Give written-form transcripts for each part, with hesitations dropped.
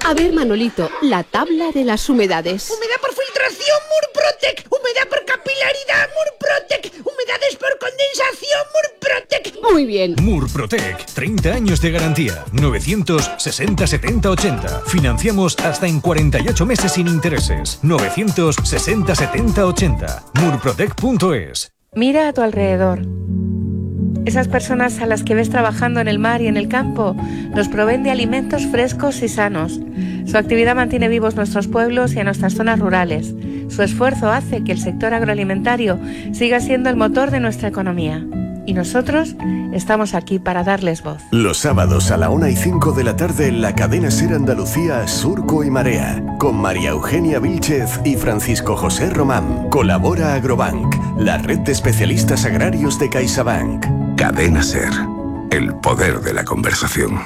A ver, Manolito, la tabla de las humedades. Humedad por filtración, Murprotec. Humedad por capilaridad, Murprotec. Humedades por condensación, Murprotec. Muy bien. Murprotec, 30 años de garantía. 960 70 80. Financiamos hasta en 48 meses sin intereses. 960 70 80. Murprotec.es. Mira a tu alrededor. Esas personas a las que ves trabajando en el mar y en el campo nos proveen de alimentos frescos y sanos. Su actividad mantiene vivos nuestros pueblos y a nuestras zonas rurales. Su esfuerzo hace que el sector agroalimentario siga siendo el motor de nuestra economía. Y nosotros estamos aquí para darles voz. Los sábados a la 1:05 de la tarde en la cadena SER Andalucía, Surco y Marea, con María Eugenia Vílchez y Francisco José Román. Colabora Agrobank, la red de especialistas agrarios de CaixaBank. Cadena SER, el poder de la conversación.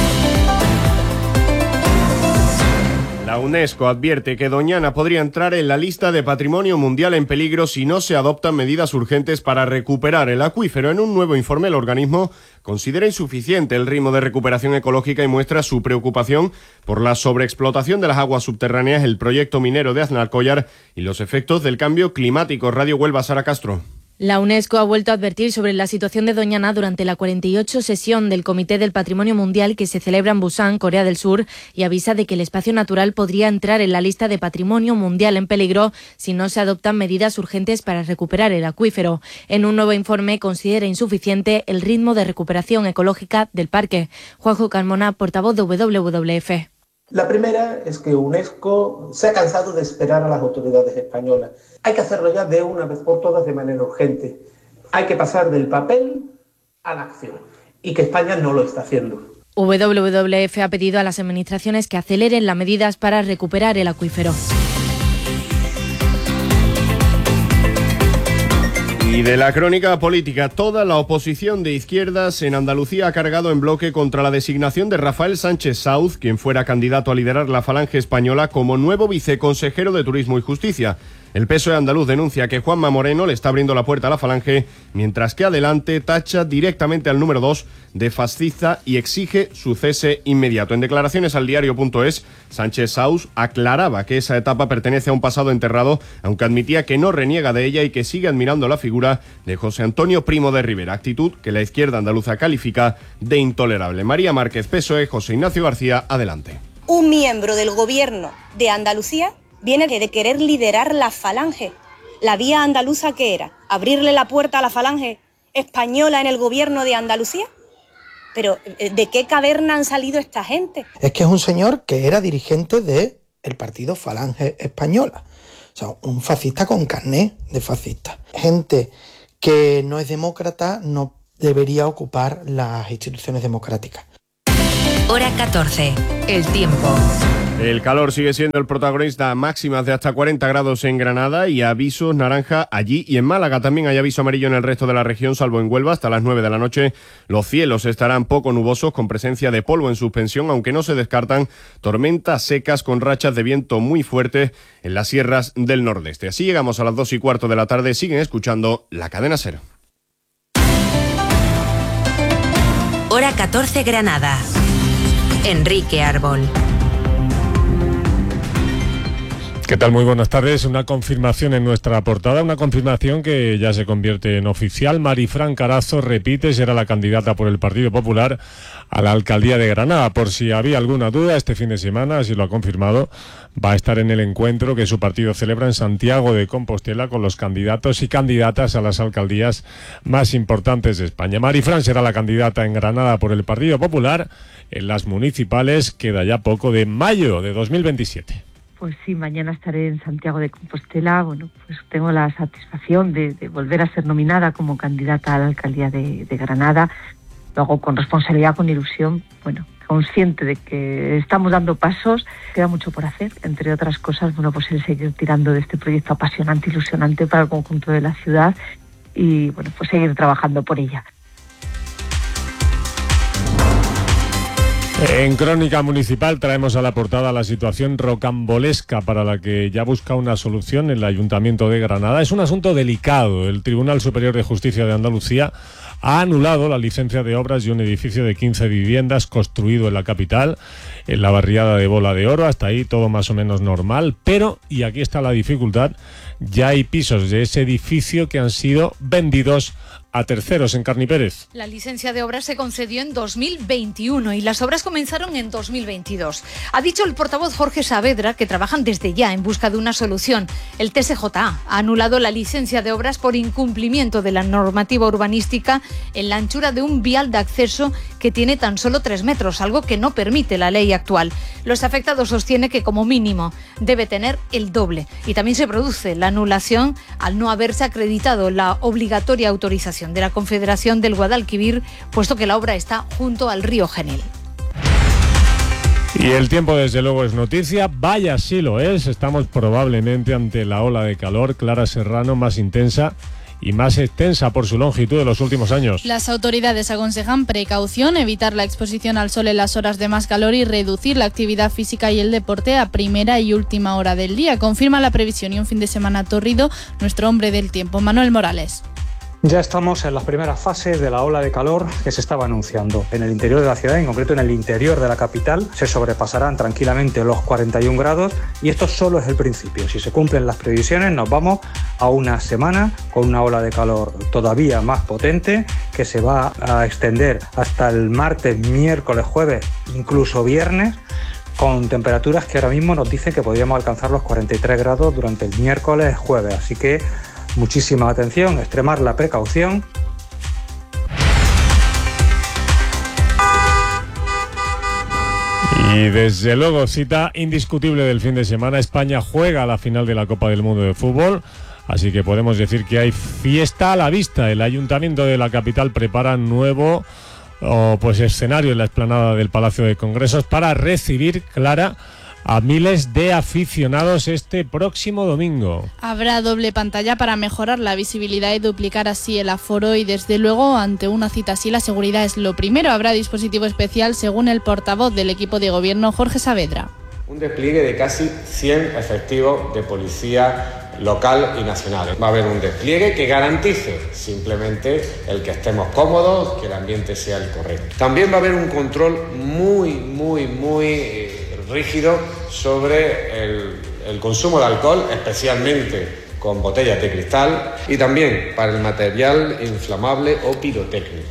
La UNESCO advierte que Doñana podría entrar en la lista de Patrimonio Mundial en peligro si no se adoptan medidas urgentes para recuperar el acuífero. En un nuevo informe, el organismo considera insuficiente el ritmo de recuperación ecológica y muestra su preocupación por la sobreexplotación de las aguas subterráneas, el proyecto minero de Aznalcóllar y los efectos del cambio climático. Radio Huelva, Sara Castro. La UNESCO ha vuelto a advertir sobre la situación de Doñana durante la 48 sesión del Comité del Patrimonio Mundial que se celebra en Busan, Corea del Sur, y avisa de que el espacio natural podría entrar en la lista de Patrimonio Mundial en peligro si no se adoptan medidas urgentes para recuperar el acuífero. En un nuevo informe considera insuficiente el ritmo de recuperación ecológica del parque. Juanjo Carmona, portavoz de WWF. La primera es que UNESCO se ha cansado de esperar a las autoridades españolas. Hay que hacerlo ya de una vez por todas de manera urgente. Hay que pasar del papel a la acción y que España no lo está haciendo. WWF ha pedido a las administraciones que aceleren las medidas para recuperar el acuífero. Y de la crónica política, toda la oposición de izquierdas en Andalucía ha cargado en bloque contra la designación de Rafael Sánchez Sauz, quien fuera candidato a liderar la Falange Española como nuevo viceconsejero de Turismo y Justicia. El PSOE andaluz denuncia que Juanma Moreno le está abriendo la puerta a la Falange, mientras que Adelante tacha directamente al número 2 de fascista y exige su cese inmediato. En declaraciones al diario.es, Sánchez Sauz aclaraba que esa etapa pertenece a un pasado enterrado, aunque admitía que no reniega de ella y que sigue admirando la figura de José Antonio Primo de Rivera, actitud que la izquierda andaluza califica de intolerable. María Márquez, PSOE, José Ignacio García, Adelante. Un miembro del gobierno de Andalucía viene de querer liderar la Falange. ¿La vía andaluza qué era? ¿Abrirle la puerta a la Falange española en el gobierno de Andalucía? Pero, ¿de qué caverna han salido esta gente? Es que es un señor que era dirigente del partido Falange Española. O sea, un fascista con carné de fascista. Gente que no es demócrata no debería ocupar las instituciones democráticas. Hora 14. El tiempo. El calor sigue siendo el protagonista, máximas de hasta 40 grados en Granada y avisos naranja allí y en Málaga. También hay aviso amarillo en el resto de la región, salvo en Huelva. Hasta las 9 de la noche los cielos estarán poco nubosos con presencia de polvo en suspensión, aunque no se descartan tormentas secas con rachas de viento muy fuertes en las sierras del nordeste. Así llegamos a las 2:15 de la tarde. Siguen escuchando la cadena SER. Hora 14 Granada. Enrique Árbol. ¿Qué tal? Muy buenas tardes. Una confirmación en nuestra portada, una confirmación que ya se convierte en oficial. Marifran Carazo repite, será la candidata por el Partido Popular a la alcaldía de Granada. Por si había alguna duda, este fin de semana, así lo ha confirmado, va a estar en el encuentro que su partido celebra en Santiago de Compostela con los candidatos y candidatas a las alcaldías más importantes de España. Marifran será la candidata en Granada por el Partido Popular en las municipales. Queda ya poco de mayo de 2027. Pues sí, mañana estaré en Santiago de Compostela. Bueno, pues tengo la satisfacción de volver a ser nominada como candidata a la alcaldía de Granada. Lo hago con responsabilidad, con ilusión, bueno, consciente de que estamos dando pasos, queda mucho por hacer, entre otras cosas, bueno, pues el seguir tirando de este proyecto apasionante, ilusionante para el conjunto de la ciudad y, bueno, pues seguir trabajando por ella. En Crónica Municipal traemos a la portada la situación rocambolesca para la que ya busca una solución el Ayuntamiento de Granada. Es un asunto delicado. El Tribunal Superior de Justicia de Andalucía ha anulado la licencia de obras de un edificio de 15 viviendas construido en la capital, en la barriada de Bola de Oro. Hasta ahí todo más o menos normal, pero, y aquí está la dificultad, ya hay pisos de ese edificio que han sido vendidos a terceros en Carni Pérez. La licencia de obras se concedió en 2021 y las obras comenzaron en 2022. Ha dicho el portavoz Jorge Saavedra que trabajan desde ya en busca de una solución. El TSJA ha anulado la licencia de obras por incumplimiento de la normativa urbanística en la anchura de un vial de acceso que tiene tan solo 3 metros, algo que no permite la ley actual. Los afectados sostienen que como mínimo debe tener el doble y también se produce la anulación al no haberse acreditado la obligatoria autorización de la Confederación del Guadalquivir, puesto que la obra está junto al río Genil. Y el tiempo desde luego es noticia, vaya si lo es, estamos probablemente ante la ola de calor. Clara Serrano, más intensa y más extensa por su longitud de los últimos años. Las autoridades aconsejan precaución, evitar la exposición al sol en las horas de más calor y reducir la actividad física y el deporte a primera y última hora del día. Confirma la previsión y un fin de semana torrido nuestro hombre del tiempo, Manuel Morales. Ya estamos en las primeras fases de la ola de calor que se estaba anunciando. En el interior de la ciudad, en concreto en el interior de la capital, se sobrepasarán tranquilamente los 41 grados y esto solo es el principio. Si se cumplen las previsiones, nos vamos a una semana con una ola de calor todavía más potente que se va a extender hasta el martes, miércoles, jueves, incluso viernes, con temperaturas que ahora mismo nos dicen que podríamos alcanzar los 43 grados durante el miércoles, jueves. Así que muchísima atención, extremar la precaución. Y desde luego, cita indiscutible del fin de semana, España juega a la final de la Copa del Mundo de Fútbol, así que podemos decir que hay fiesta a la vista. El Ayuntamiento de la capital prepara nuevo escenario en la explanada del Palacio de Congresos para recibir, Clara, a miles de aficionados este próximo domingo. Habrá doble pantalla para mejorar la visibilidad y duplicar así el aforo y desde luego ante una cita así la seguridad es lo primero. Habrá dispositivo especial según el portavoz del equipo de gobierno Jorge Saavedra. Un despliegue de casi 100 efectivos de policía local y nacional. Va a haber un despliegue que garantice simplemente el que estemos cómodos, que el ambiente sea el correcto. También va a haber un control muy rígido sobre el consumo de alcohol, especialmente con botellas de cristal, y también para el material inflamable o pirotécnico.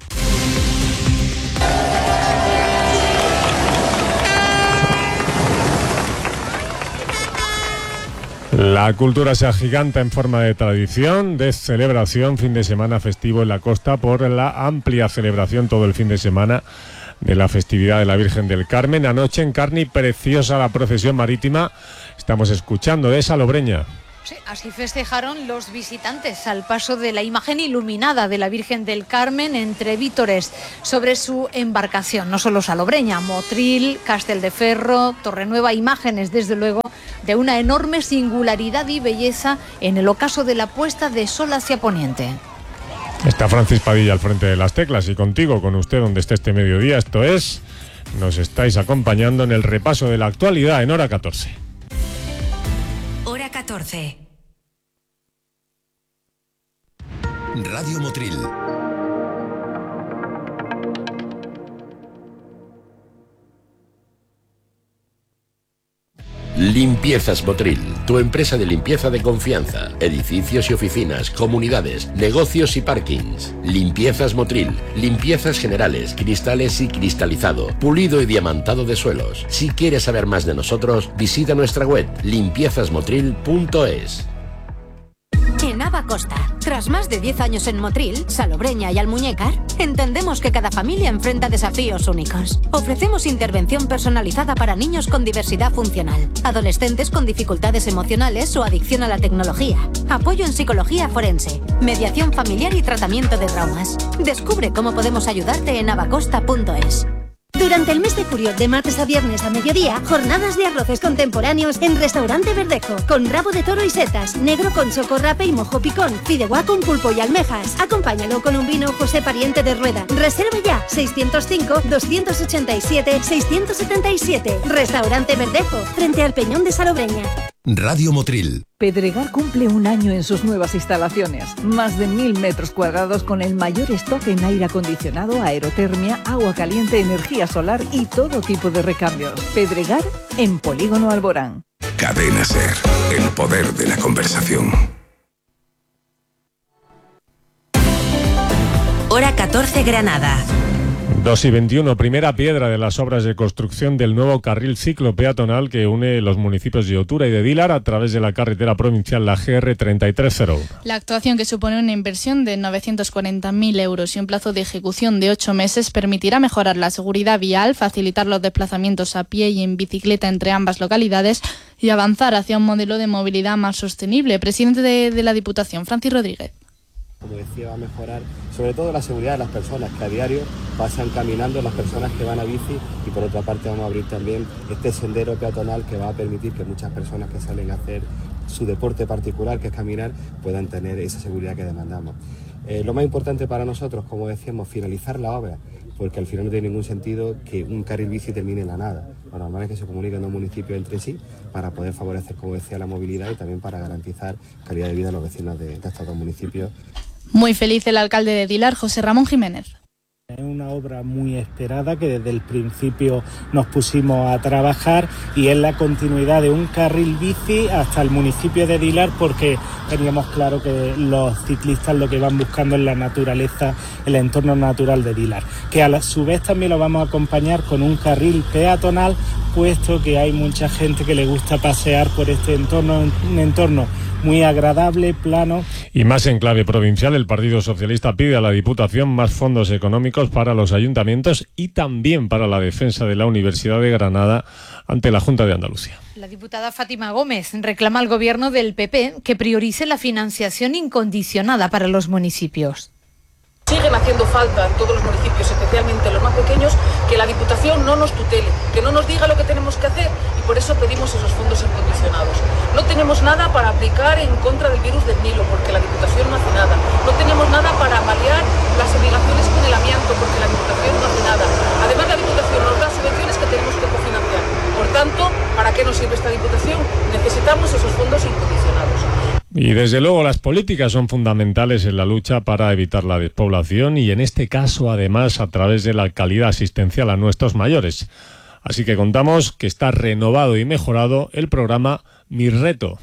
La cultura se agiganta en forma de tradición, de celebración, fin de semana festivo en la costa por la amplia celebración todo el fin de semana de la festividad de la Virgen del Carmen. Anoche en Carni, preciosa la procesión marítima. Estamos escuchando de Salobreña. Sí, así festejaron los visitantes al paso de la imagen iluminada de la Virgen del Carmen entre vítores sobre su embarcación. No solo Salobreña, Motril, Castelldeferro, Torrenueva, imágenes desde luego de una enorme singularidad y belleza en el ocaso de la puesta de sol hacia poniente. Está Francis Padilla al frente de las teclas y contigo, con usted, donde esté este mediodía. Esto es, nos estáis acompañando en el repaso de la actualidad en Hora 14. Hora 14. Radio Motril. Limpiezas Motril, tu empresa de limpieza de confianza. Edificios y oficinas, comunidades, negocios y parkings. Limpiezas Motril, limpiezas generales, cristales y cristalizado, pulido y diamantado de suelos. Si quieres saber más de nosotros, visita nuestra web limpiezasmotril.es. En Ava Costa, tras más de 10 años en Motril, Salobreña y Almuñécar, entendemos que cada familia enfrenta desafíos únicos. Ofrecemos intervención personalizada para niños con diversidad funcional, adolescentes con dificultades emocionales o adicción a la tecnología, apoyo en psicología forense, mediación familiar y tratamiento de traumas. Descubre cómo podemos ayudarte en avacosta.es. Durante el mes de julio, de martes a viernes a mediodía, jornadas de arroces contemporáneos en Restaurante Verdejo, con rabo de toro y setas, negro con chocorrape y mojo picón, fideuá con pulpo y almejas. Acompáñalo con un vino José Pariente de Rueda. Reserva ya, 605-287-677. Restaurante Verdejo, frente al Peñón de Salobreña. Radio Motril. Pedregar cumple un año en sus nuevas instalaciones. Más de 1.000 metros cuadrados con el mayor stock en aire acondicionado, aerotermia, agua caliente, energía solar y todo tipo de recambios. Pedregar en Polígono Alborán. Cadena SER, el poder de la conversación. Hora 14 Granada. 2:21, primera piedra de las obras de construcción del nuevo carril ciclopeatonal que une los municipios de Otura y de Dilar a través de la carretera provincial, la GR 3301. La actuación, que supone una inversión de 940.000 euros y un plazo de ejecución de 8 meses, permitirá mejorar la seguridad vial, facilitar los desplazamientos a pie y en bicicleta entre ambas localidades y avanzar hacia un modelo de movilidad más sostenible. Presidente de la Diputación, Francis Rodríguez. Como decía, va a mejorar sobre todo la seguridad de las personas que a diario pasan caminando, las personas que van a bici, y por otra parte vamos a abrir también este sendero peatonal que va a permitir que muchas personas que salen a hacer su deporte particular, que es caminar, puedan tener esa seguridad que demandamos. Lo más importante para nosotros, como decíamos, finalizar la obra, porque al final no tiene ningún sentido que un carril bici termine en la nada. Lo normal es que se comuniquen los municipios entre sí para poder favorecer, como decía, la movilidad y también para garantizar calidad de vida a los vecinos de estos dos municipios. Muy feliz el alcalde de Dilar, José Ramón Jiménez. Es una obra muy esperada que desde el principio nos pusimos a trabajar y es la continuidad de un carril bici hasta el municipio de Dilar, porque teníamos claro que los ciclistas lo que van buscando es la naturaleza, el entorno natural de Dilar, que a su vez también lo vamos a acompañar con un carril peatonal, puesto que hay mucha gente que le gusta pasear por este entorno, un entorno muy agradable, plano. Y más en clave provincial, el Partido Socialista pide a la Diputación más fondos económicos para los ayuntamientos y también para la defensa de la Universidad de Granada ante la Junta de Andalucía. La diputada Fátima Gómez reclama al gobierno del PP que priorice la financiación incondicionada para los municipios. Siguen haciendo falta en todos los municipios, especialmente los más pequeños, que la Diputación no nos tutele, que no nos diga lo que tenemos que hacer, y por eso pedimos esos fondos incondicionados. No tenemos nada para aplicar en contra del virus del Nilo, porque la Diputación no hace nada. No tenemos nada para paliar las obligaciones con el amianto, porque la Diputación no hace nada. Además, la Diputación nos da subvenciones que tenemos que cofinanciar. Por tanto, ¿para qué nos sirve esta Diputación? Necesitamos esos fondos incondicionados. Y desde luego las políticas son fundamentales en la lucha para evitar la despoblación y en este caso además a través de la calidad asistencial a nuestros mayores. Así que contamos que está renovado y mejorado el programa Mi Reto.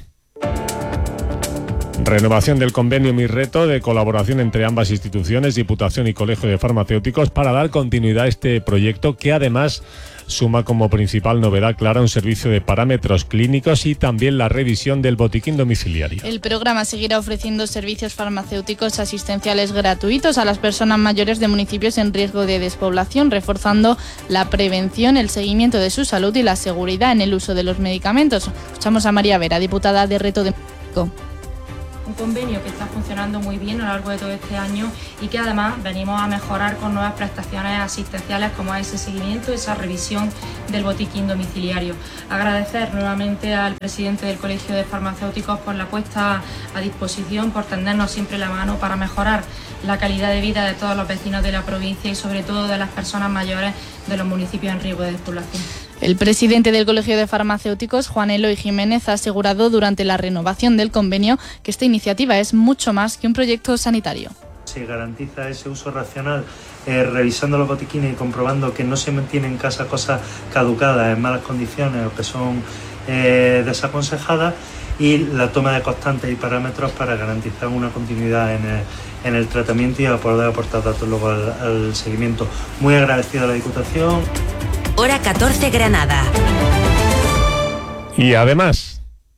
Renovación del convenio Mi Reto de colaboración entre ambas instituciones, Diputación y Colegio de Farmacéuticos, para dar continuidad a este proyecto que además suma como principal novedad clara un servicio de parámetros clínicos y también la revisión del botiquín domiciliario. El programa seguirá ofreciendo servicios farmacéuticos asistenciales gratuitos a las personas mayores de municipios en riesgo de despoblación, reforzando la prevención, el seguimiento de su salud y la seguridad en el uso de los medicamentos. Escuchamos a María Vera, diputada de Reto de México. Un convenio que está funcionando muy bien a lo largo de todo este año y que además venimos a mejorar con nuevas prestaciones asistenciales como ese seguimiento, esa revisión del botiquín domiciliario. Agradecer nuevamente al presidente del Colegio de Farmacéuticos por la puesta a disposición, por tendernos siempre la mano para mejorar la calidad de vida de todos los vecinos de la provincia y sobre todo de las personas mayores de los municipios en riesgo de despoblación. El presidente del Colegio de Farmacéuticos, Juan Eloy Jiménez, ha asegurado durante la renovación del convenio que esta iniciativa es mucho más que un proyecto sanitario. Se garantiza ese uso racional, revisando los botiquines y comprobando que no se mantienen en casa cosas caducadas en malas condiciones o que son desaconsejadas, y la toma de constantes y parámetros para garantizar una continuidad en el tratamiento y a poder aportar datos luego al seguimiento. Muy agradecido a la Diputación. Hora 14 Granada. Y además,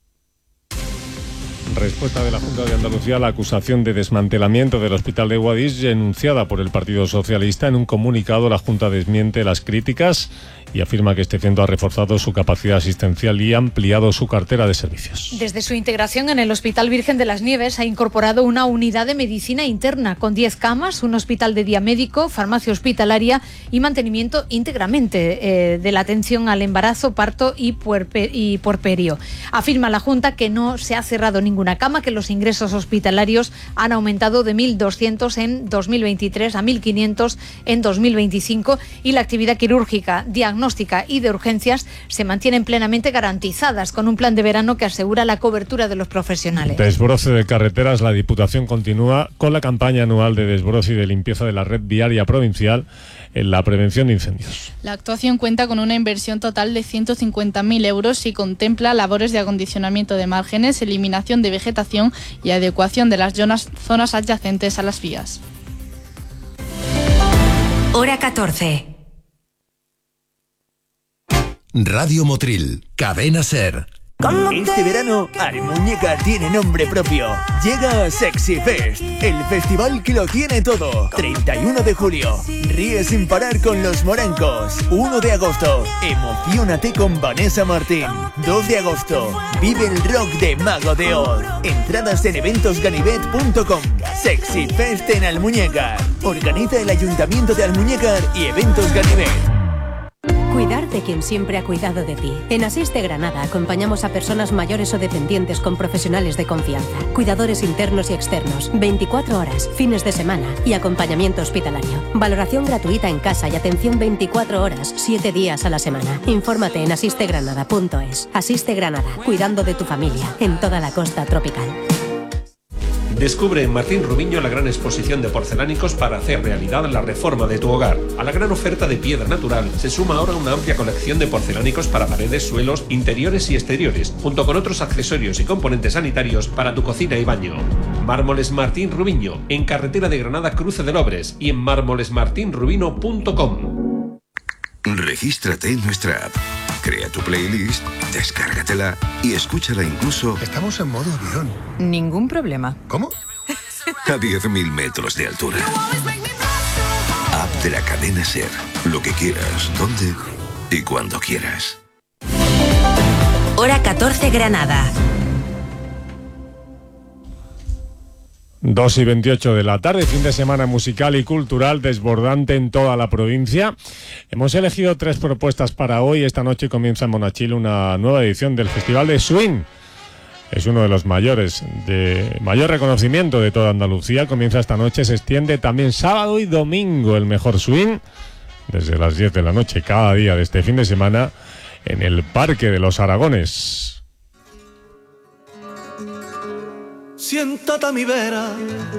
respuesta de la Junta de Andalucía a la acusación de desmantelamiento del Hospital de Guadix denunciada por el Partido Socialista. En un comunicado, la Junta desmiente las críticas y afirma que este centro ha reforzado su capacidad asistencial y ha ampliado su cartera de servicios. Desde su integración en el Hospital Virgen de las Nieves ha incorporado una unidad de medicina interna con 10 camas, un hospital de día médico, farmacia hospitalaria y mantenimiento íntegramente de la atención al embarazo, parto y puerperio. Afirma la Junta que no se ha cerrado ninguna cama, que los ingresos hospitalarios han aumentado de 1.200 en 2023 a 1.500 en 2025 y la actividad quirúrgica, diagnóstica diagnóstica y de urgencias se mantienen plenamente garantizadas con un plan de verano que asegura la cobertura de los profesionales. Desbroce de carreteras. La Diputación continúa con la campaña anual de desbroce y de limpieza de la red viaria provincial en la prevención de incendios. La actuación cuenta con una inversión total de 150.000 euros y contempla labores de acondicionamiento de márgenes, eliminación de vegetación y adecuación de las zonas adyacentes a las vías. Hora 14. Radio Motril, Cadena Ser. Este verano, Almuñécar tiene nombre propio. Llega Sexy Fest, el festival que lo tiene todo. 31 de julio, ríe sin parar con los morancos. 1 de agosto, emociónate con Vanessa Martín. 2 de agosto, vive el rock de Mago de Oz. Entradas en eventosganivet.com. Sexy Fest en Almuñécar. Organiza el Ayuntamiento de Almuñécar y Eventos Ganivet. Cuidar de quien siempre ha cuidado de ti. En Asiste Granada acompañamos a personas mayores o dependientes con profesionales de confianza, cuidadores internos y externos, 24 horas, fines de semana y acompañamiento hospitalario. Valoración gratuita en casa y atención 24 horas, 7 días a la semana. Infórmate en asistegranada.es. Asiste Granada, cuidando de tu familia en toda la costa tropical. Descubre en Martín Rubiño la gran exposición de porcelánicos para hacer realidad la reforma de tu hogar. A la gran oferta de piedra natural se suma ahora una amplia colección de porcelánicos para paredes, suelos, interiores y exteriores, junto con otros accesorios y componentes sanitarios para tu cocina y baño. Mármoles Martín Rubiño, en carretera de Granada Cruce de Lobres y en mármolesmartinrubino.com. Regístrate en nuestra app. Crea tu playlist, descárgatela y escúchala incluso... Estamos en modo avión. Ningún problema. ¿Cómo? A 10.000 metros de altura. App de la cadena SER. Lo que quieras, donde y cuando quieras. Hora 14 Granada. 2:28 de la tarde, fin de semana musical y cultural desbordante en toda la provincia. Hemos elegido 3 propuestas para hoy. Esta noche comienza en Monachil una nueva edición del Festival de Swing. Es uno de los mayores, de mayor reconocimiento de toda Andalucía. Comienza esta noche, se extiende también sábado y domingo el mejor swing, desde las 10 de la noche cada día de este fin de semana en el Parque de los Aragones. Siéntate a mi vera,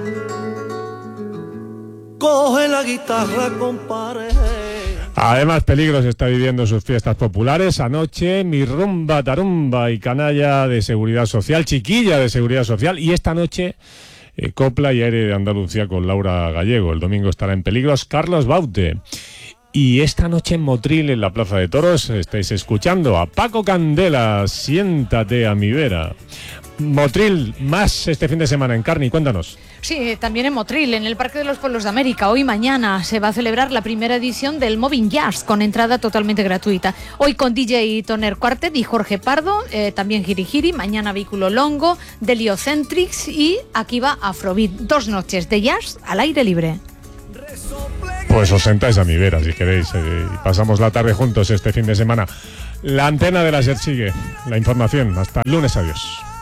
coge la guitarra, compadre. Además, Peligros está viviendo sus fiestas populares. Anoche, Mi Rumba, Tarumba y Canalla de Seguridad Social, Chiquilla de Seguridad Social. Y esta noche, Copla y Aire de Andalucía con Laura Gallego. El domingo estará en Peligros Carlos Baute. Y esta noche en Motril, en la Plaza de Toros, estáis escuchando a Paco Candela, Siéntate a mi vera. Motril, más este fin de semana en Carni, cuéntanos. Sí, también en Motril, en el Parque de los Pueblos de América. Hoy y mañana se va a celebrar la primera edición del Moving Jazz con entrada totalmente gratuita. Hoy con DJ Toner Quartet y Jorge Pardo, también Girigiri, mañana Vehículo Longo, Deliocentrix y aquí va Afrobeat. 2 noches de jazz al aire libre. Pues os sentáis a mi vera si queréis y pasamos la tarde juntos este fin de semana. La antena de la SER sigue. La información. Hasta el lunes. Adiós.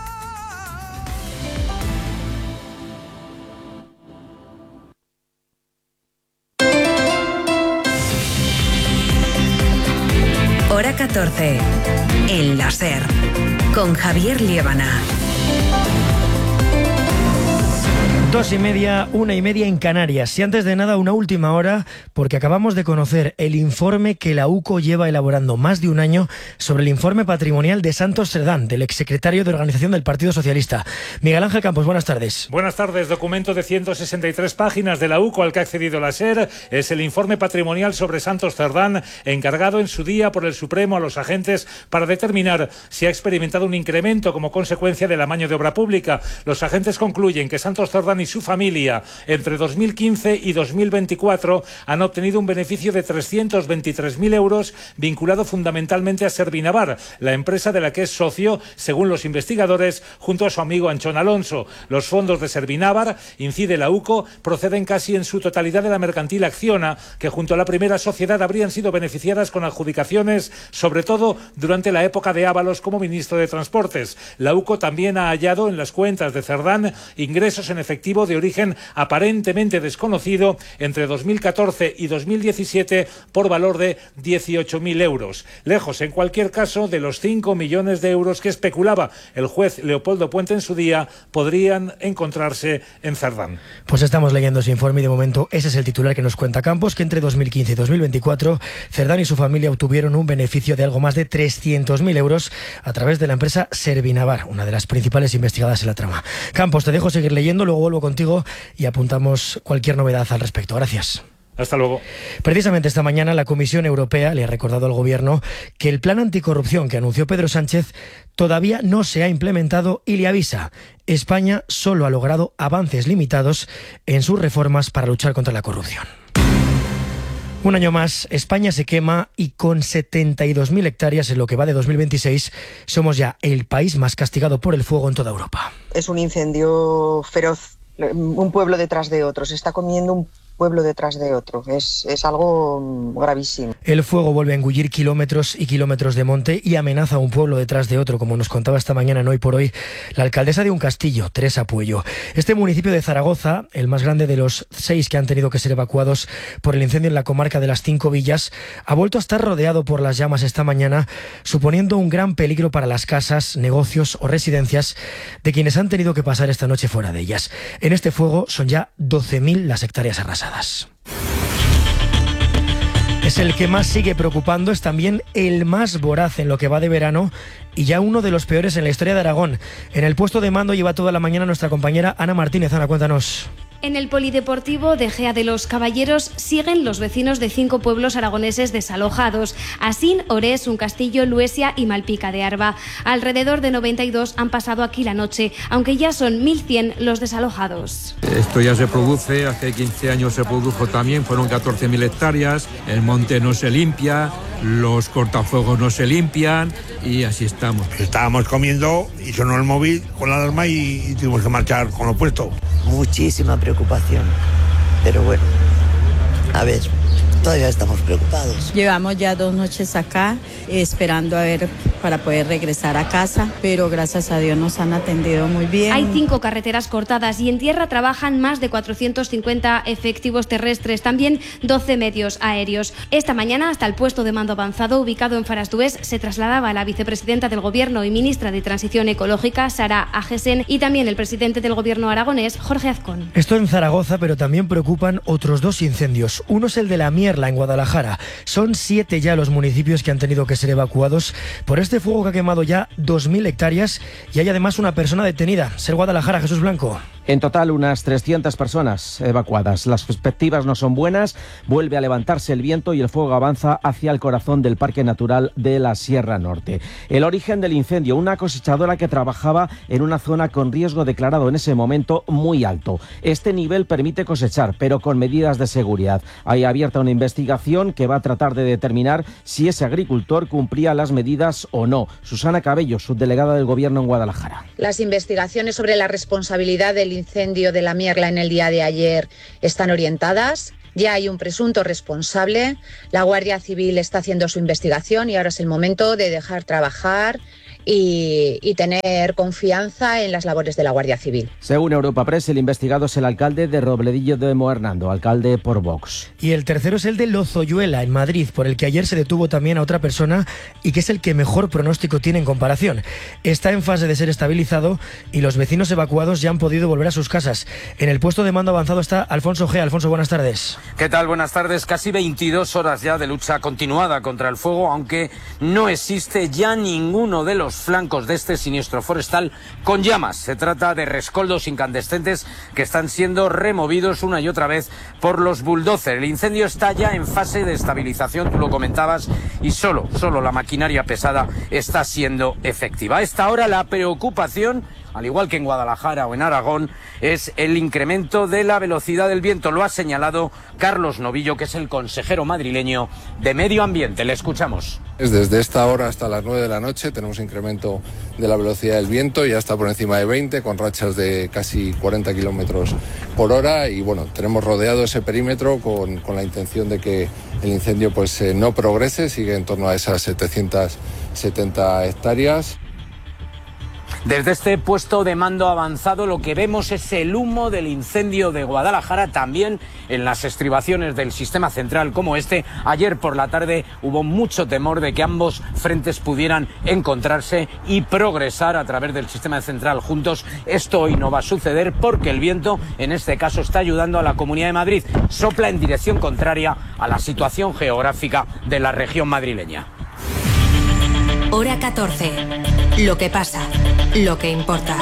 Hora 14. En la SER. Con Javier Liébana. 2:30, 1:30 en Canarias. Y antes de nada, una última hora, porque acabamos de conocer el informe que la UCO lleva elaborando más de un año sobre el informe patrimonial de Santos Cerdán, del exsecretario de Organización del Partido Socialista. Miguel Ángel Campos, buenas tardes. Buenas tardes. Documento de 163 páginas de la UCO al que ha accedido la SER. Es el informe patrimonial sobre Santos Cerdán, encargado en su día por el Supremo a los agentes para determinar si ha experimentado un incremento como consecuencia del amaño de obra pública. Los agentes concluyen que Santos Cerdán y su familia entre 2015 y 2024 han obtenido un beneficio de 323.000 euros vinculado fundamentalmente a Servinavar, la empresa de la que es socio, según los investigadores, junto a su amigo Anchón Alonso. Los fondos de Servinavar, incide la UCO, proceden casi en su totalidad de la mercantil Acciona, que junto a la primera sociedad habrían sido beneficiadas con adjudicaciones, sobre todo durante la época de Ábalos como ministro de Transportes. La UCO también ha hallado en las cuentas de Cerdán ingresos en efectivo efectivo de origen aparentemente desconocido entre 2014 y 2017 por valor de 18.000 euros. Lejos, en cualquier caso, de los 5 millones de euros que especulaba el juez Leopoldo Puente en su día, podrían encontrarse en Cerdán. Pues estamos leyendo ese informe y de momento ese es el titular que nos cuenta Campos, que entre 2015 y 2024 Cerdán y su familia obtuvieron un beneficio de algo más de 300.000 euros a través de la empresa Servinavar, una de las principales investigadas en la trama. Campos, te dejo seguir leyendo, luego vuelvo contigo y apuntamos cualquier novedad al respecto. Gracias. Hasta luego. Precisamente esta mañana la Comisión Europea le ha recordado al Gobierno que el plan anticorrupción que anunció Pedro Sánchez todavía no se ha implementado y le avisa: España solo ha logrado avances limitados en sus reformas para luchar contra la corrupción. Un año más, España se quema y con 72.000 hectáreas en lo que va de 2026 somos ya el país más castigado por el fuego en toda Europa. Es un incendio feroz, un pueblo detrás de otro, se está comiendo un pueblo detrás de otro. Es algo gravísimo. El fuego vuelve a engullir kilómetros y kilómetros de monte y amenaza a un pueblo detrás de otro, como nos contaba esta mañana en Hoy por Hoy la alcaldesa de Uncastillo, Teresa Puello. Este municipio de Zaragoza, el más grande de los 6 que han tenido que ser evacuados por el incendio en la comarca de las 5 villas, ha vuelto a estar rodeado por las llamas esta mañana, suponiendo un gran peligro para las casas, negocios o residencias de quienes han tenido que pasar esta noche fuera de ellas. En este fuego son ya 12.000 las hectáreas arrasadas. Es el que más sigue preocupando, es también el más voraz en lo que va de verano y ya uno de los peores en la historia de Aragón. En el puesto de mando lleva toda la mañana nuestra compañera Ana Martínez. Ana, cuéntanos. En el polideportivo de Gea de los Caballeros siguen los vecinos de 5 pueblos aragoneses desalojados: Asín, Orés, Uncastillo, Luesia y Malpica de Arba. Alrededor de 92 han pasado aquí la noche, aunque ya son 1.100 los desalojados. Esto ya se produce, hace 15 años se produjo también, fueron 14.000 hectáreas, el monte no se limpia, los cortafuegos no se limpian y así estamos. Estábamos comiendo y sonó el móvil con la alarma y tuvimos que marchar con lo puesto. Muchísima preocupación, pero bueno, a ver, todavía estamos preocupados. Llevamos ya 2 noches acá esperando a ver para poder regresar a casa, pero gracias a Dios nos han atendido muy bien. Hay 5 carreteras cortadas y en tierra trabajan más de 450 efectivos terrestres, también 12 medios aéreos. Esta mañana hasta el puesto de mando avanzado ubicado en Farasdués se trasladaba la vicepresidenta del Gobierno y ministra de Transición Ecológica, Sara Agesen, y también el presidente del Gobierno aragonés, Jorge Azcón. Esto en Zaragoza, pero también preocupan otros 2 incendios. Uno es el de la Mierla, en Guadalajara. Son 7 ya los municipios que han tenido que ser evacuados por este fuego que ha quemado ya 2.000 hectáreas y hay además una persona detenida. Ser Guadalajara, Jesús Blanco. En total, unas 300 personas evacuadas. Las perspectivas no son buenas. Vuelve a levantarse el viento y el fuego avanza hacia el corazón del Parque Natural de la Sierra Norte. El origen del incendio: una cosechadora que trabajaba en una zona con riesgo declarado en ese momento muy alto. Este nivel permite cosechar, pero con medidas de seguridad. Hay abierta una investigación que va a tratar de determinar si ese agricultor cumplía las medidas o no. Susana Cabello, subdelegada del Gobierno en Guadalajara. Las investigaciones sobre la responsabilidad del incendio de la Mierla en el día de ayer están orientadas. Ya hay un presunto responsable. La Guardia Civil está haciendo su investigación y ahora es el momento de dejar trabajar y tener confianza en las labores de la Guardia Civil. Según Europa Press, el investigado es el alcalde de Robledillo de Moernando, alcalde por Vox. Y el tercero es el de Lozoyuela, en Madrid, por el que ayer se detuvo también a otra persona y que es el que mejor pronóstico tiene en comparación. Está en fase de ser estabilizado y los vecinos evacuados ya han podido volver a sus casas. En el puesto de mando avanzado está Alfonso G. Alfonso, buenas tardes. ¿Qué tal? Buenas tardes. Casi 22 horas ya de lucha continuada contra el fuego, aunque no existe ya ninguno de los flancos de este siniestro forestal con llamas. Se trata de rescoldos incandescentes que están siendo removidos una y otra vez por los bulldozers. El incendio está ya en fase de estabilización, tú lo comentabas, y solo la maquinaria pesada está siendo efectiva. A esta hora la preocupación, al igual que en Guadalajara o en Aragón, es el incremento de la velocidad del viento. Lo ha señalado Carlos Novillo, que es el consejero madrileño de Medio Ambiente. Le escuchamos. Desde esta hora hasta las 9 de la noche tenemos incremento de la velocidad del viento, ya está por encima de 20, con rachas de casi 40 kilómetros por hora, y bueno, tenemos rodeado ese perímetro con la intención de que el incendio pues no progrese, sigue en torno a esas 770 hectáreas. Desde este puesto de mando avanzado lo que vemos es el humo del incendio de Guadalajara, también en las estribaciones del sistema central como este. Ayer por la tarde hubo mucho temor de que ambos frentes pudieran encontrarse y progresar a través del sistema central juntos. Esto hoy no va a suceder porque el viento en este caso está ayudando a la Comunidad de Madrid. Sopla en dirección contraria a la situación geográfica de la región madrileña. Hora 14. Lo que pasa, lo que importa.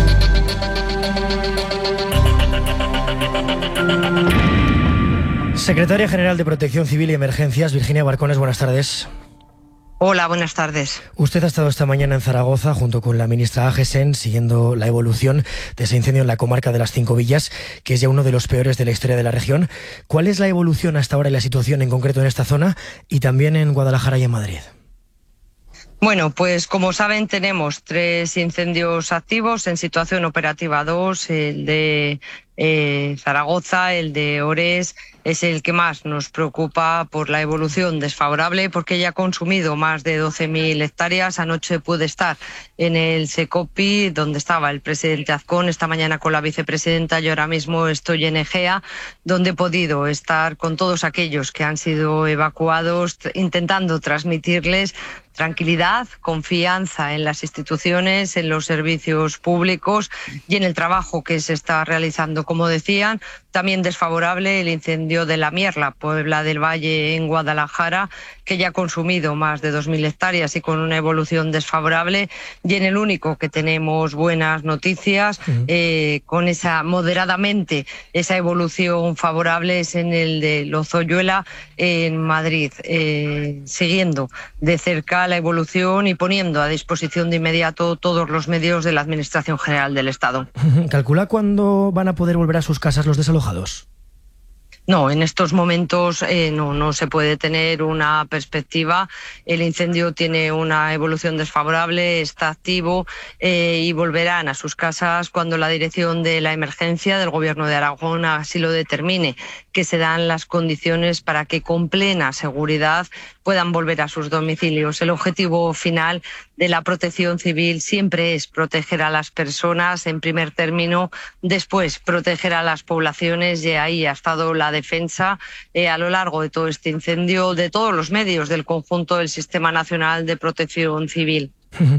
Secretaria General de Protección Civil y Emergencias, Virginia Barcones, buenas tardes. Hola, buenas tardes. Usted ha estado esta mañana en Zaragoza junto con la ministra Agesen siguiendo la evolución de ese incendio en la comarca de las Cinco Villas, que es ya uno de los peores de la historia de la región. ¿Cuál es la evolución hasta ahora y la situación en concreto en esta zona y también en Guadalajara y en Madrid? Bueno, pues como saben tenemos 3 incendios activos, en situación operativa 2, el de Zaragoza, el de Ores, es el que más nos preocupa por la evolución desfavorable, porque ya ha consumido más de 12.000 hectáreas. Anoche pude estar en el Secopi, donde estaba el presidente Azcón, esta mañana con la vicepresidenta. Yo ahora mismo estoy en Egea, donde he podido estar con todos aquellos que han sido evacuados, intentando transmitirles tranquilidad, confianza en las instituciones, en los servicios públicos y en el trabajo que se está realizando. Como decían, también desfavorable el incendio de La Mierla, Puebla del Valle, en Guadalajara, que ya ha consumido más de 2.000 hectáreas y con una evolución desfavorable. Y en el único que tenemos buenas noticias, con esa moderadamente esa evolución favorable, es en el de Lozoyuela, en Madrid, siguiendo de cerca la evolución y poniendo a disposición de inmediato todos los medios de la Administración General del Estado. ¿Calcula cuándo van a poder volver a sus casas los desalojados? No, en estos momentos no se puede tener una perspectiva. El incendio tiene una evolución desfavorable, está activo y volverán a sus casas cuando la dirección de la emergencia del Gobierno de Aragón así lo determine, que se dan las condiciones para que con plena seguridad puedan volver a sus domicilios. El objetivo final de la Protección Civil siempre es proteger a las personas en primer término, después proteger a las poblaciones, y ahí ha estado la defensa a lo largo de todo este incendio de todos los medios del conjunto del Sistema Nacional de Protección Civil.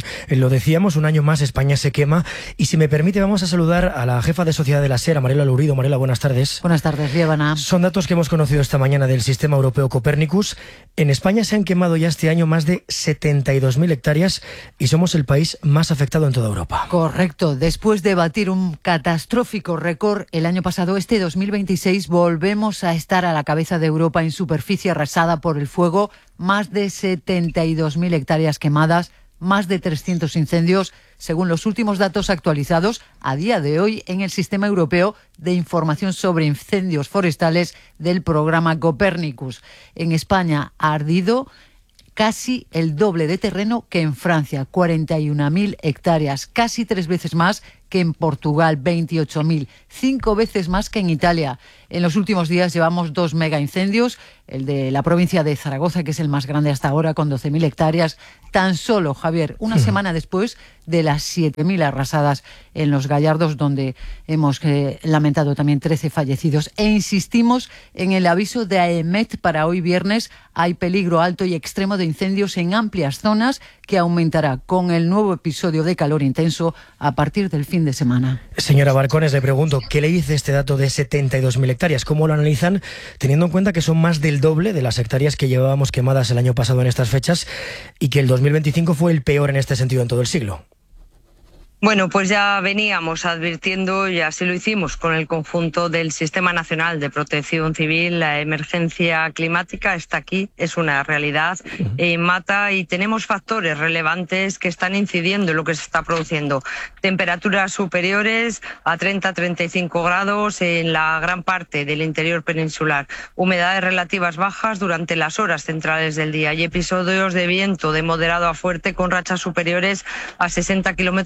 Lo decíamos, un año más España se quema, y si me permite vamos a saludar a la jefa de Sociedad de la SER, Mariela Lourido. Mariela, buenas tardes. Buenas tardes, Liébana. Son datos que hemos conocido esta mañana del Sistema Europeo Copernicus. En España se han quemado ya este año más de 72.000 hectáreas y somos el país más afectado en toda Europa. Correcto. Después de batir un catastrófico récord el año pasado, este 2026 volvemos a estar a la cabeza de Europa en superficie arrasada por el fuego. Más de 72.000 hectáreas quemadas, más de 300 incendios, según los últimos datos actualizados a día de hoy en el Sistema Europeo de Información sobre Incendios Forestales del programa Copernicus. En España ha ardido casi el doble de terreno que en Francia, 41.000 hectáreas, casi 3 veces más que en Portugal, 28.000, 5 veces más que en Italia. En los últimos días llevamos 2 megaincendios, el de la provincia de Zaragoza, que es el más grande hasta ahora, con 12.000 hectáreas, tan solo, Javier, una semana después de las 7.000 arrasadas en Los Gallardos, donde hemos lamentado también 13 fallecidos. E insistimos en el aviso de AEMET para hoy viernes: hay peligro alto y extremo de incendios en amplias zonas, que aumentará con el nuevo episodio de calor intenso a partir del fin de semana. Señora Barcones, le pregunto, ¿qué le dice este dato de 72.000 hectáreas? ¿Cómo lo analizan, teniendo en cuenta que son más del doble de las hectáreas que llevábamos quemadas el año pasado en estas fechas y que el 2025 fue el peor en este sentido en todo el siglo? Bueno, pues ya veníamos advirtiendo, y así lo hicimos con el conjunto del Sistema Nacional de Protección Civil. La emergencia climática está aquí, es una realidad, mata, y tenemos factores relevantes que están incidiendo en lo que se está produciendo. Temperaturas superiores a 30-35 grados en la gran parte del interior peninsular, humedades relativas bajas durante las horas centrales del día y episodios de viento de moderado a fuerte con rachas superiores a 60 kilómetros en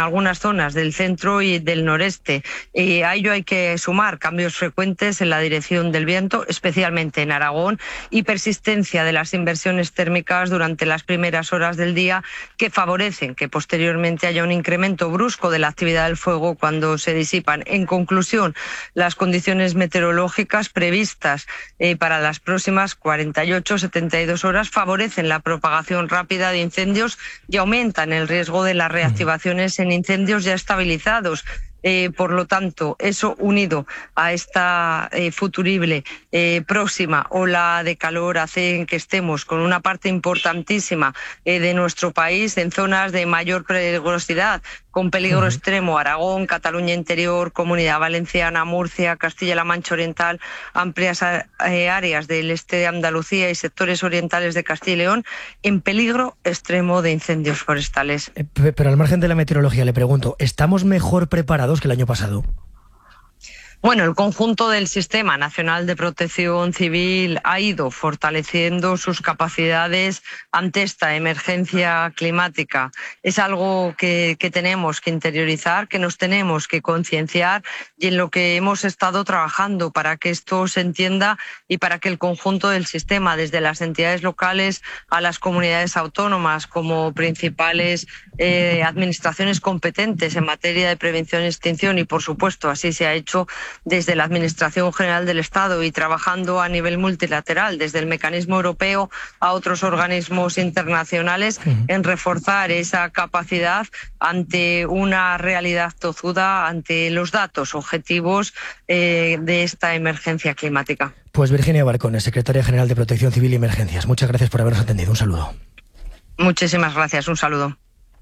algunas zonas del centro y del noreste. A ello hay que sumar cambios frecuentes en la dirección del viento, especialmente en Aragón, y persistencia de las inversiones térmicas durante las primeras horas del día, que favorecen que posteriormente haya un incremento brusco de la actividad del fuego cuando se disipan. En conclusión, las condiciones meteorológicas previstas para las próximas 48-72 horas favorecen la propagación rápida de incendios y aumentan el riesgo de las reactivaciones en incendios ya estabilizados. Por lo tanto, eso unido a esta futurible próxima ola de calor hace que estemos con una parte importantísima de nuestro país en zonas de mayor peligrosidad, con peligro extremo: Aragón, Cataluña Interior, Comunidad Valenciana, Murcia, Castilla-La Mancha Oriental, amplias áreas del este de Andalucía y sectores orientales de Castilla y León en peligro extremo de incendios forestales. Pero al margen de la meteorología, le pregunto, ¿estamos mejor preparados que el año pasado? Bueno, el conjunto del Sistema Nacional de Protección Civil ha ido fortaleciendo sus capacidades ante esta emergencia climática. Es algo que tenemos que interiorizar, que nos tenemos que concienciar y en lo que hemos estado trabajando para que esto se entienda y para que el conjunto del sistema, desde las entidades locales a las comunidades autónomas como principales administraciones competentes en materia de prevención y extinción, y por supuesto así se ha hecho desde la Administración General del Estado y trabajando a nivel multilateral, desde el Mecanismo Europeo a otros organismos internacionales, en reforzar esa capacidad ante una realidad tozuda, ante los datos objetivos de esta emergencia climática. Pues Virginia Barcone, secretaria general de Protección Civil y Emergencias, muchas gracias por habernos atendido. Un saludo. Muchísimas gracias. Un saludo.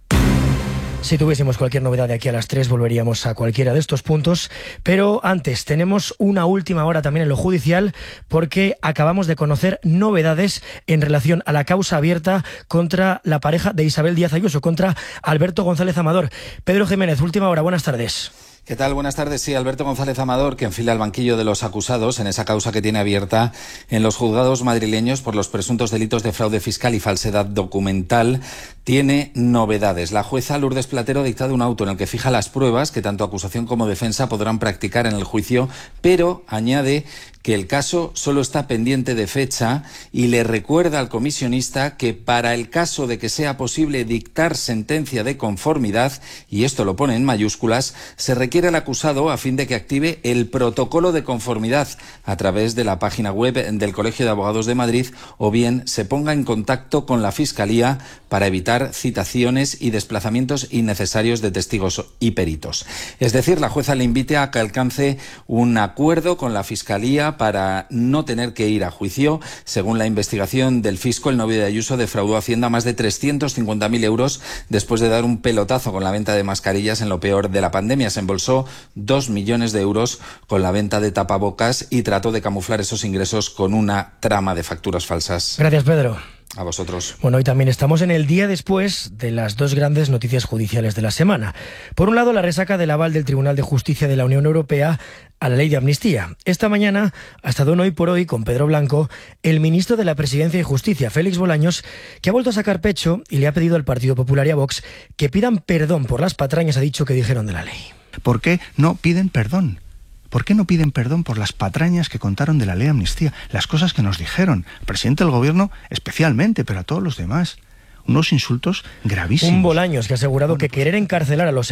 Si tuviésemos cualquier novedad de aquí a las 3 volveríamos a cualquiera de estos puntos, pero antes tenemos una última hora también en lo judicial, porque acabamos de conocer novedades en relación a la causa abierta contra la pareja de Isabel Díaz Ayuso, contra Alberto González Amador. Pedro Jiménez, última hora, buenas tardes. ¿Qué tal? Buenas tardes. Sí, Alberto González Amador, que enfila el banquillo de los acusados en esa causa que tiene abierta en los juzgados madrileños por los presuntos delitos de fraude fiscal y falsedad documental, tiene novedades. La jueza Lourdes Platero ha dictado un auto en el que fija las pruebas que tanto acusación como defensa podrán practicar en el juicio, pero añade que el caso solo está pendiente de fecha y le recuerda al comisionista que para el caso de que sea posible dictar sentencia de conformidad, y esto lo pone en mayúsculas, se requiere al acusado a fin de que active el protocolo de conformidad a través de la página web del Colegio de Abogados de Madrid, o bien se ponga en contacto con la Fiscalía para evitar citaciones y desplazamientos innecesarios de testigos y peritos. Es decir, la jueza le invite a que alcance un acuerdo con la Fiscalía para no tener que ir a juicio. Según la investigación del fisco, el novio de Ayuso defraudó a Hacienda más de 350.000 euros después de dar un pelotazo con la venta de mascarillas en lo peor de la pandemia. Se embolsó 2 millones de euros con la venta de tapabocas y trató de camuflar esos ingresos con una trama de facturas falsas. Gracias, Pedro. A vosotros. Bueno, hoy también estamos en el día después de las dos grandes noticias judiciales de la semana. Por un lado, la resaca del aval del Tribunal de Justicia de la Unión Europea a la ley de amnistía. Esta mañana ha estado en Hoy por Hoy con Pedro Blanco el ministro de la Presidencia y Justicia, Félix Bolaños, que ha vuelto a sacar pecho y le ha pedido al Partido Popular y a Vox que pidan perdón por las patrañas, ha dicho, que dijeron de la ley. ¿Por qué no piden perdón? ¿Por qué no piden perdón por las patrañas que contaron de la ley de amnistía? Las cosas que nos dijeron, el presidente del gobierno especialmente, pero a todos los demás. Unos insultos gravísimos. Un Bolaños que ha asegurado que querer encarcelar a los